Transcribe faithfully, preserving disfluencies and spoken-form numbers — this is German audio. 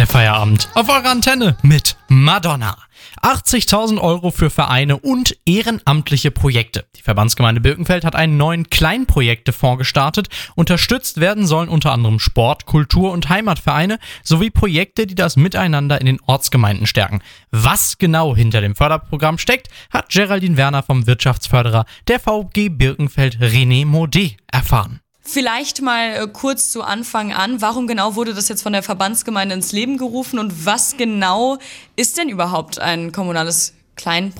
der Feierabend auf eurer Antenne mit Madonna. achtzigtausend Euro für Vereine und ehrenamtliche Projekte. Die Verbandsgemeinde Birkenfeld hat einen neuen Kleinprojektefonds gestartet. Unterstützt werden sollen unter anderem Sport-, Kultur- und Heimatvereine sowie Projekte, die das Miteinander in den Ortsgemeinden stärken. Was genau hinter dem Förderprogramm steckt, hat Geraldine Werner vom Wirtschaftsförderer der V G Birkenfeld René Modé erfahren. Vielleicht mal äh, kurz zu Anfang an, warum genau wurde das jetzt von der Verbandsgemeinde ins Leben gerufen und was genau ist denn überhaupt ein kommunales Kleinprojekt?